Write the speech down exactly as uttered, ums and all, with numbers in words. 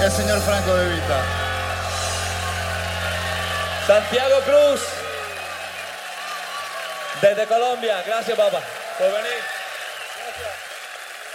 el señor Franco De Vita. Santiago Cruz, desde Colombia. Gracias, papá, por venir.